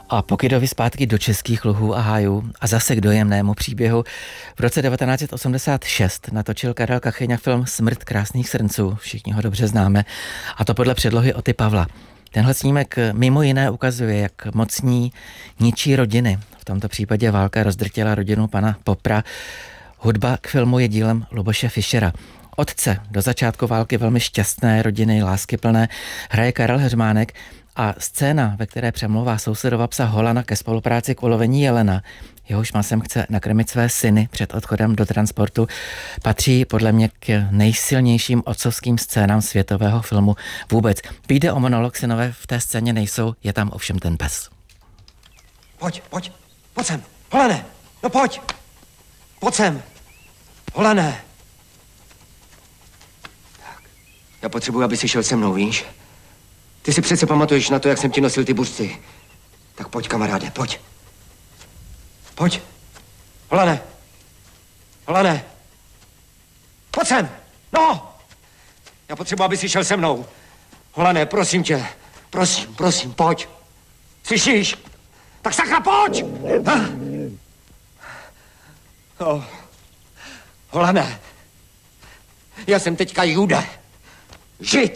A Pokydovi zpátky do českých luhů a hájů a zase k dojemnému příběhu. V roce 1986 natočil Karel Kachyňa film Smrt krásných srnců, všichni ho dobře známe, a to podle předlohy Oty Pavla. Tenhle snímek mimo jiné ukazuje, jak mocní ničí rodiny. V tomto případě válka rozdrtila rodinu pana Popra. Hudba k filmu je dílem Luboše Fischera. Otce do začátku války velmi šťastné rodiny, láskyplné, hraje Karel Heřmánek a scéna, ve které přemlouvá sousedova psa Holana ke spolupráci k ulovení jelena, jehož masem chce nakrmit své syny před odchodem do transportu, patří podle mě k nejsilnějším otcovským scénám světového filmu vůbec. Jde o monolog, synové v té scéně nejsou, je tam ovšem ten pes. Pojď sem, Holane, no pojď sem, Holane. Tak, já potřebuji, aby si šel se mnou, víš? Ty si přece pamatuješ na to, jak jsem ti nosil ty buřty. Tak pojď, kamaráde, pojď. Pojď. Holane. Pojď sem. No. Já potřebuji, aby si šel se mnou. Holane, prosím tě. Prosím, pojď. Slyšíš? Tak sakra, pojď. Oh. Holane. Já jsem teďka Jude. Žid.